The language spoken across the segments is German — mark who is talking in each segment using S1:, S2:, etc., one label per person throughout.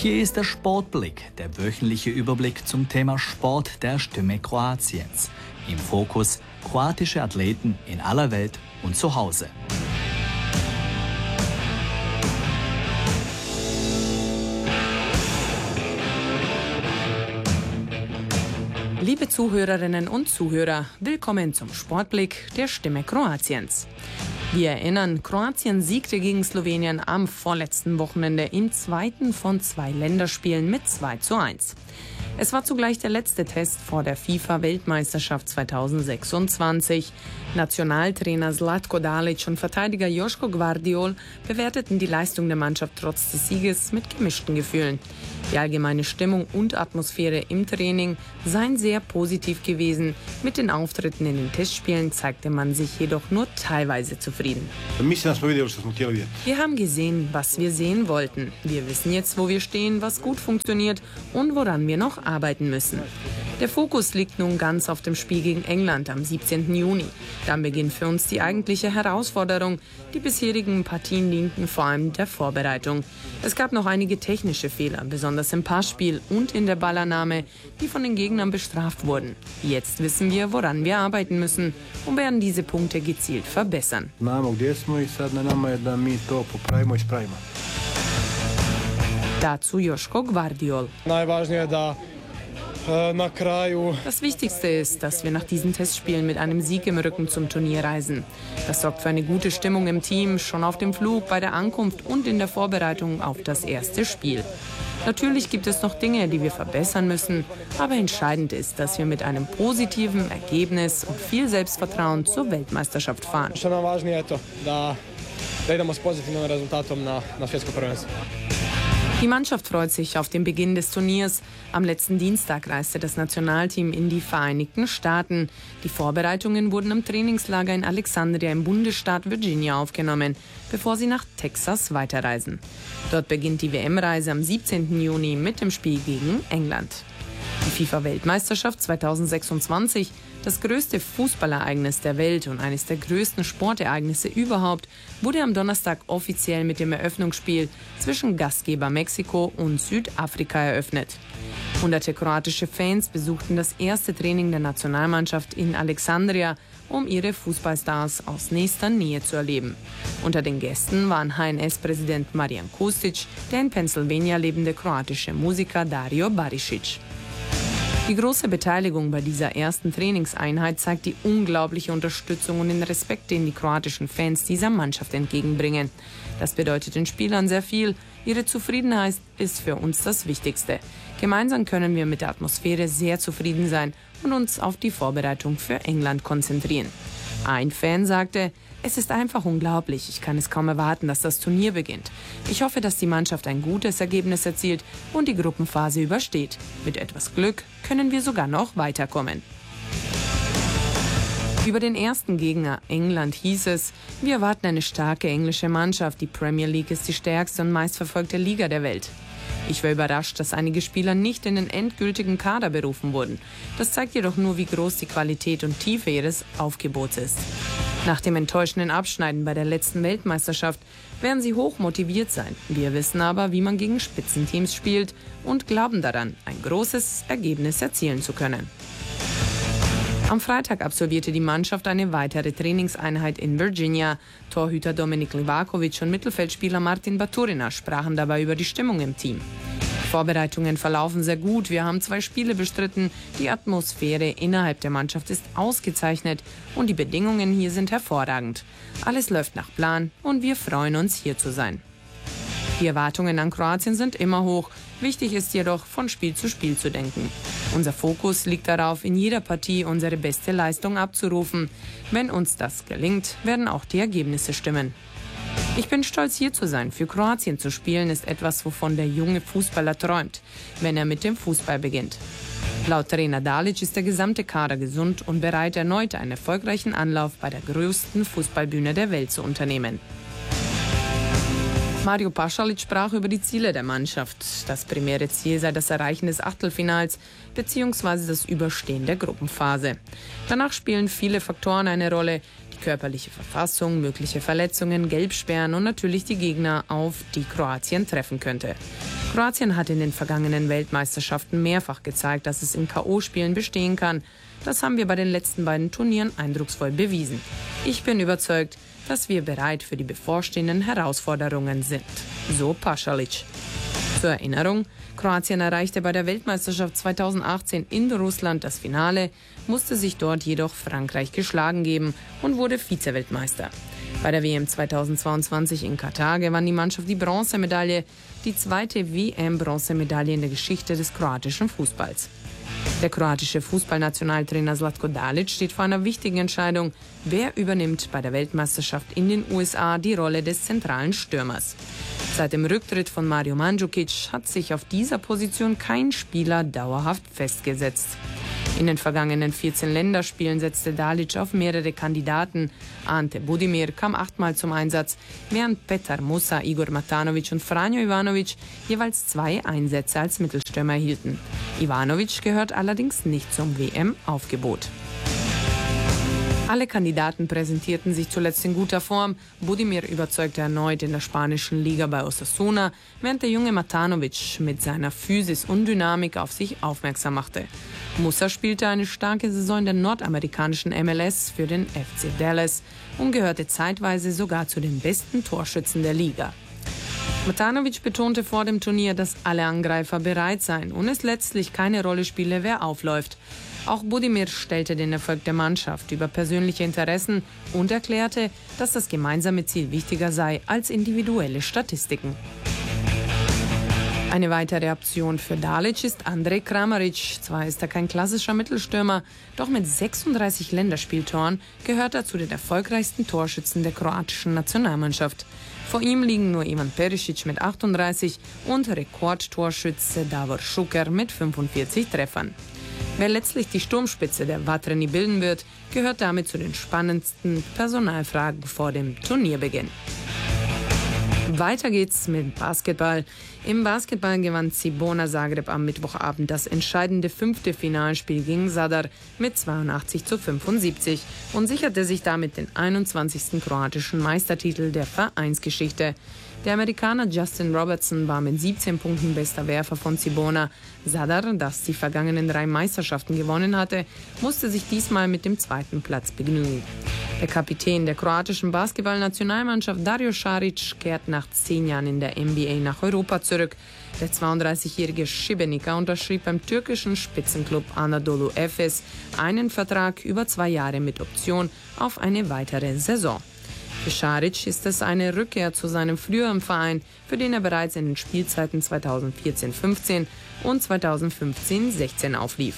S1: Hier ist der Sportblick, der wöchentliche Überblick zum Thema Sport der Stimme Kroatiens. Im Fokus kroatische Athleten in aller Welt und zu Hause.
S2: Liebe Zuhörerinnen und Zuhörer, willkommen zum Sportblick der Stimme Kroatiens. Wir erinnern, Kroatien siegte gegen Slowenien am vorletzten Wochenende im zweiten von 2 Länderspielen mit 2:1. Es war zugleich der letzte Test vor der FIFA-Weltmeisterschaft 2026. Nationaltrainer Zlatko Dalic und Verteidiger Joško Gvardiol bewerteten die Leistung der Mannschaft trotz des Sieges mit gemischten Gefühlen. Die allgemeine Stimmung und Atmosphäre im Training seien sehr positiv gewesen. Mit den Auftritten in den Testspielen zeigte man sich jedoch nur teilweise zufrieden. Wir haben gesehen, was wir sehen wollten. Wir wissen jetzt, wo wir stehen, was gut funktioniert und woran wir noch arbeiten müssen. Der Fokus liegt nun ganz auf dem Spiel gegen England am 17. Juni. Dann beginnt für uns die eigentliche Herausforderung. Die bisherigen Partien dienten vor allem der Vorbereitung. Es gab noch einige technische Fehler, besonders im Passspiel und in der Ballannahme, die von den Gegnern bestraft wurden. Jetzt wissen wir, woran wir arbeiten müssen und werden diese Punkte gezielt verbessern. Dazu Joško Gvardiol. Das Wichtigste ist, dass wir nach diesen Testspielen mit einem Sieg im Rücken zum Turnier reisen. Das sorgt für eine gute Stimmung im Team, schon auf dem Flug, bei der Ankunft und in der Vorbereitung auf das erste Spiel. Natürlich gibt es noch Dinge, die wir verbessern müssen, aber entscheidend ist, dass wir mit einem positiven Ergebnis und viel Selbstvertrauen zur Weltmeisterschaft fahren. Die Mannschaft freut sich auf den Beginn des Turniers. Am letzten Dienstag reiste das Nationalteam in die Vereinigten Staaten. Die Vorbereitungen wurden im Trainingslager in Alexandria im Bundesstaat Virginia aufgenommen, bevor sie nach Texas weiterreisen. Dort beginnt die WM-Reise am 17. Juni mit dem Spiel gegen England. Die FIFA-Weltmeisterschaft 2026, das größte Fußballereignis der Welt und eines der größten Sportereignisse überhaupt, wurde am Donnerstag offiziell mit dem Eröffnungsspiel zwischen Gastgeber Mexiko und Südafrika eröffnet. Hunderte kroatische Fans besuchten das erste Training der Nationalmannschaft in Alexandria, um ihre Fußballstars aus nächster Nähe zu erleben. Unter den Gästen waren HNS-Präsident Marijan Kustić, der in Pennsylvania lebende kroatische Musiker Dario Barišić. Die große Beteiligung bei dieser ersten Trainingseinheit zeigt die unglaubliche Unterstützung und den Respekt, den die kroatischen Fans dieser Mannschaft entgegenbringen. Das bedeutet den Spielern sehr viel. Ihre Zufriedenheit ist für uns das Wichtigste. Gemeinsam können wir mit der Atmosphäre sehr zufrieden sein und uns auf die Vorbereitung für England konzentrieren. Ein Fan sagte: Es ist einfach unglaublich. Ich kann es kaum erwarten, dass das Turnier beginnt. Ich hoffe, dass die Mannschaft ein gutes Ergebnis erzielt und die Gruppenphase übersteht. Mit etwas Glück können wir sogar noch weiterkommen. Über den ersten Gegner England hieß es: Wir erwarten eine starke englische Mannschaft. Die Premier League ist die stärkste und meistverfolgte Liga der Welt. Ich war überrascht, dass einige Spieler nicht in den endgültigen Kader berufen wurden. Das zeigt jedoch nur, wie groß die Qualität und Tiefe ihres Aufgebots ist. Nach dem enttäuschenden Abschneiden bei der letzten Weltmeisterschaft werden sie hoch motiviert sein. Wir wissen aber, wie man gegen Spitzenteams spielt und glauben daran, ein großes Ergebnis erzielen zu können. Am Freitag absolvierte die Mannschaft eine weitere Trainingseinheit in Virginia. Torhüter Dominik Livakovic und Mittelfeldspieler Martin Baturina sprachen dabei über die Stimmung im Team. Die Vorbereitungen verlaufen sehr gut. Wir haben 2 Spiele bestritten. Die Atmosphäre innerhalb der Mannschaft ist ausgezeichnet und die Bedingungen hier sind hervorragend. Alles läuft nach Plan und wir freuen uns, hier zu sein. Die Erwartungen an Kroatien sind immer hoch. Wichtig ist jedoch, von Spiel zu Spiel zu denken. Unser Fokus liegt darauf, in jeder Partie unsere beste Leistung abzurufen. Wenn uns das gelingt, werden auch die Ergebnisse stimmen. Ich bin stolz, hier zu sein. Für Kroatien zu spielen ist etwas, wovon der junge Fußballer träumt, wenn er mit dem Fußball beginnt. Laut Trainer Dalic ist der gesamte Kader gesund und bereit, erneut einen erfolgreichen Anlauf bei der größten Fußballbühne der Welt zu unternehmen. Mario Pasalic sprach über die Ziele der Mannschaft. Das primäre Ziel sei das Erreichen des Achtelfinals bzw. das Überstehen der Gruppenphase. Danach spielen viele Faktoren eine Rolle. Die körperliche Verfassung, mögliche Verletzungen, Gelbsperren und natürlich die Gegner, auf die Kroatien treffen könnte. Kroatien hat in den vergangenen Weltmeisterschaften mehrfach gezeigt, dass es in K.O.-Spielen bestehen kann. Das haben wir bei den letzten beiden Turnieren eindrucksvoll bewiesen. Ich bin überzeugt, dass wir bereit für die bevorstehenden Herausforderungen sind. So Pasalic. Zur Erinnerung, Kroatien erreichte bei der Weltmeisterschaft 2018 in Russland das Finale, musste sich dort jedoch Frankreich geschlagen geben und wurde Vize-Weltmeister. Bei der WM 2022 in Katar gewann die Mannschaft die Bronzemedaille, die zweite WM-Bronzemedaille in der Geschichte des kroatischen Fußballs. Der kroatische Fußballnationaltrainer Zlatko Dalic steht vor einer wichtigen Entscheidung. Wer übernimmt bei der Weltmeisterschaft in den USA die Rolle des zentralen Stürmers? Seit dem Rücktritt von Mario Mandzukic hat sich auf dieser Position kein Spieler dauerhaft festgesetzt. In den vergangenen 14 Länderspielen setzte Dalic auf mehrere Kandidaten. Ante Budimir kam 8-mal zum Einsatz, während Petar Musa, Igor Matanovic und Franjo Ivanovic jeweils 2 Einsätze als Mittelstürmer erhielten. Ivanovic gehört allerdings nicht zum WM-Aufgebot. Alle Kandidaten präsentierten sich zuletzt in guter Form. Budimir überzeugte erneut in der spanischen Liga bei Osasuna, während der junge Matanovic mit seiner Physis und Dynamik auf sich aufmerksam machte. Musa spielte eine starke Saison in der nordamerikanischen MLS für den FC Dallas und gehörte zeitweise sogar zu den besten Torschützen der Liga. Matanovic betonte vor dem Turnier, dass alle Angreifer bereit seien und es letztlich keine Rolle spiele, wer aufläuft. Auch Budimir stellte den Erfolg der Mannschaft über persönliche Interessen und erklärte, dass das gemeinsame Ziel wichtiger sei als individuelle Statistiken. Eine weitere Option für Dalic ist Andrej Kramaric. Zwar ist er kein klassischer Mittelstürmer, doch mit 36 Länderspieltoren gehört er zu den erfolgreichsten Torschützen der kroatischen Nationalmannschaft. Vor ihm liegen nur Ivan Perisic mit 38 und Rekordtorschütze Davor Šuker mit 45 Treffern. Wer letztlich die Sturmspitze der Vatreni bilden wird, gehört damit zu den spannendsten Personalfragen vor dem Turnierbeginn. Weiter geht's mit Basketball. Im Basketball gewann Cibona Zagreb am Mittwochabend das entscheidende 5. Finalspiel gegen Zadar mit 82:75 und sicherte sich damit den 21. kroatischen Meistertitel der Vereinsgeschichte. Der Amerikaner Justin Robertson war mit 17 Punkten bester Werfer von Cibona. Zadar, das die vergangenen 3 Meisterschaften gewonnen hatte, musste sich diesmal mit dem 2. Platz begnügen. Der Kapitän der kroatischen Basketballnationalmannschaft Dario Šarić kehrt nach 10 Jahren in der NBA nach Europa zurück. Der 32-jährige Šibenika unterschrieb beim türkischen Spitzenklub Anadolu Efes einen Vertrag über 2 Jahre mit Option auf eine weitere Saison. Für Šarić ist es eine Rückkehr zu seinem früheren Verein, für den er bereits in den Spielzeiten 2014-15 und 2015-16 auflief.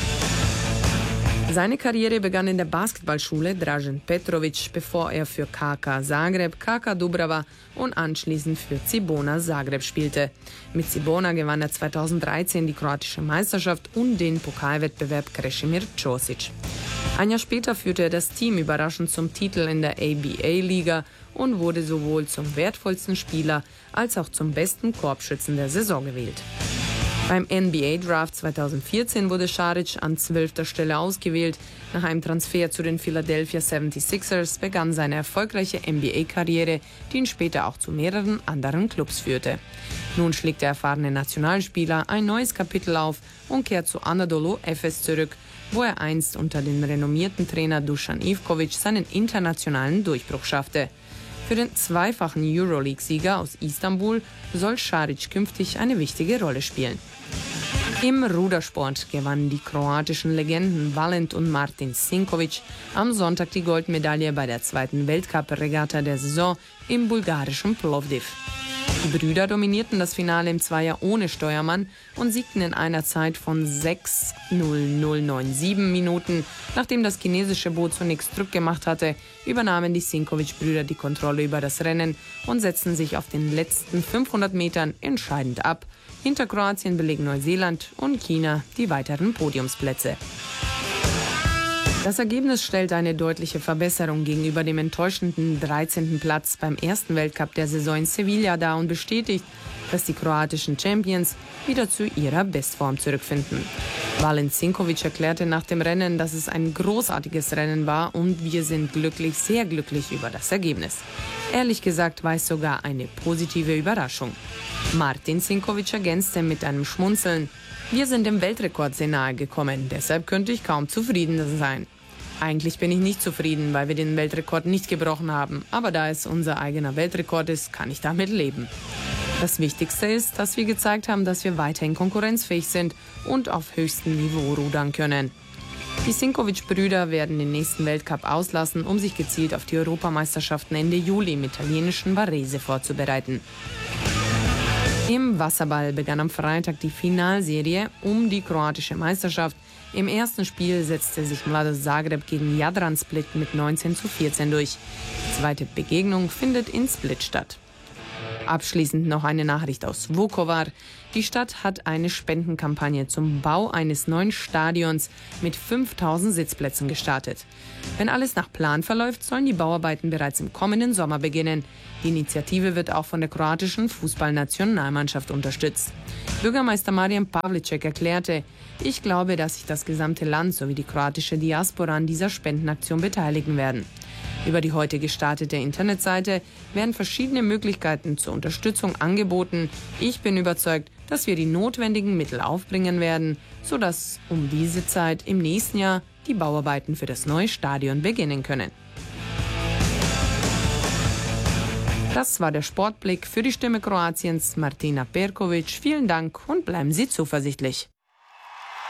S2: Seine Karriere begann in der Basketballschule Dražen Petrović, bevor er für KK Zagreb, KK Dubrava und anschließend für Cibona Zagreb spielte. Mit Cibona gewann er 2013 die kroatische Meisterschaft und den Pokalwettbewerb Krešimir Ćosić. Ein Jahr später führte er das Team überraschend zum Titel in der ABA-Liga und wurde sowohl zum wertvollsten Spieler als auch zum besten Korbschützen der Saison gewählt. Beim NBA-Draft 2014 wurde Šarić an 12. Stelle ausgewählt. Nach einem Transfer zu den Philadelphia 76ers begann seine erfolgreiche NBA-Karriere, die ihn später auch zu mehreren anderen Clubs führte. Nun schlägt der erfahrene Nationalspieler ein neues Kapitel auf und kehrt zu Anadolu Efes zurück, wo er einst unter dem renommierten Trainer Dusan Ivković seinen internationalen Durchbruch schaffte. Für den zweifachen Euroleague-Sieger aus Istanbul soll Šarić künftig eine wichtige Rolle spielen. Im Rudersport gewannen die kroatischen Legenden Valent und Martin Sinković am Sonntag die Goldmedaille bei der 2. Weltcup-Regatta der Saison im bulgarischen Plovdiv. Die Brüder dominierten das Finale im Zweier ohne Steuermann und siegten in einer Zeit von 6:0097 Minuten. Nachdem das chinesische Boot zunächst Druck gemacht hatte, übernahmen die Sinković-Brüder die Kontrolle über das Rennen und setzten sich auf den letzten 500 Metern entscheidend ab. Hinter Kroatien belegen Neuseeland und China die weiteren Podiumsplätze. Das Ergebnis stellt eine deutliche Verbesserung gegenüber dem enttäuschenden 13. Platz beim ersten Weltcup der Saison in Sevilla dar und bestätigt, dass die kroatischen Champions wieder zu ihrer Bestform zurückfinden. Valen Sinkovic erklärte nach dem Rennen, dass es ein großartiges Rennen war und wir sind glücklich, sehr glücklich über das Ergebnis. Ehrlich gesagt war es sogar eine positive Überraschung. Martin Sinkovic ergänzte mit einem Schmunzeln: Wir sind dem Weltrekord sehr nahe gekommen, deshalb könnte ich kaum zufrieden sein. Eigentlich bin ich nicht zufrieden, weil wir den Weltrekord nicht gebrochen haben, aber da es unser eigener Weltrekord ist, kann ich damit leben. Das Wichtigste ist, dass wir gezeigt haben, dass wir weiterhin konkurrenzfähig sind und auf höchstem Niveau rudern können. Die Sinkovic-Brüder werden den nächsten Weltcup auslassen, um sich gezielt auf die Europameisterschaften Ende Juli im italienischen Varese vorzubereiten. Im Wasserball begann am Freitag die Finalserie um die kroatische Meisterschaft. Im ersten Spiel setzte sich Mladost Zagreb gegen Jadran Split mit 19:14 durch. Die zweite Begegnung findet in Split statt. Abschließend noch eine Nachricht aus Vukovar. Die Stadt hat eine Spendenkampagne zum Bau eines neuen Stadions mit 5000 Sitzplätzen gestartet. Wenn alles nach Plan verläuft, sollen die Bauarbeiten bereits im kommenden Sommer beginnen. Die Initiative wird auch von der kroatischen Fußballnationalmannschaft unterstützt. Bürgermeister Marijan Pavlicek erklärte: Ich glaube, dass sich das gesamte Land sowie die kroatische Diaspora an dieser Spendenaktion beteiligen werden. Über die heute gestartete Internetseite werden verschiedene Möglichkeiten zur Unterstützung angeboten. Ich bin überzeugt, dass wir die notwendigen Mittel aufbringen werden, sodass um diese Zeit im nächsten Jahr die Bauarbeiten für das neue Stadion beginnen können. Das war der Sportblick für die Stimme Kroatiens, Martina Perkovic. Vielen Dank und bleiben Sie zuversichtlich.